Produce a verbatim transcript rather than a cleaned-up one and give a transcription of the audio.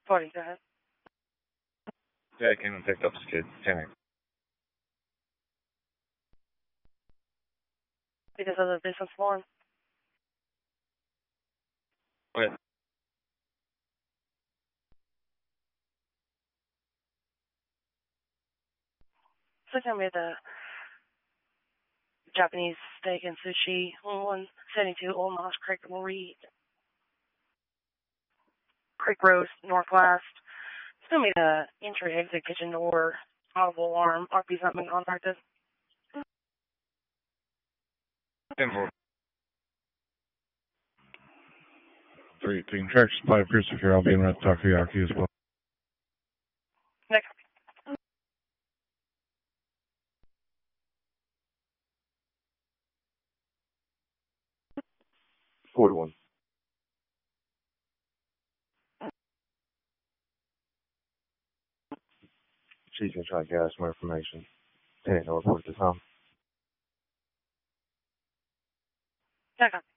forty, go ahead. Yeah, I came and picked up this kid. ten eight. Because of the business form. What? So tell me the Japanese steak and sushi, one seventy-two Old Moss Creek Reed. Creek Road, Northwest. Tell me the entry, exit, kitchen door, audible alarm, R P's not been contacted. ten four. three eighteen Track Supply, Pier Secure. I'll be in Red Talk to Yaki as well. Next. forty-one. She's gonna try to get us more information. ten eight, no report to Tom. Second.